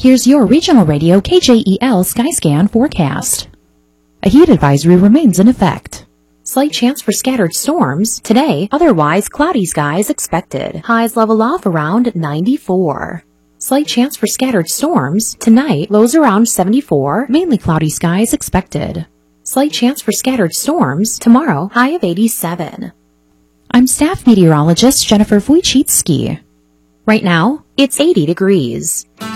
Here's your regional radio KJEL Skyscan forecast. A heat advisory remains in effect. Slight chance for scattered storms today, otherwise cloudy skies expected. Highs level off around 94. Slight chance for scattered storms tonight, lows around 74, mainly cloudy skies expected. Slight chance for scattered storms tomorrow, high of 87. I'm staff meteorologist Jennifer Wojcicki. Right now, it's 80 degrees.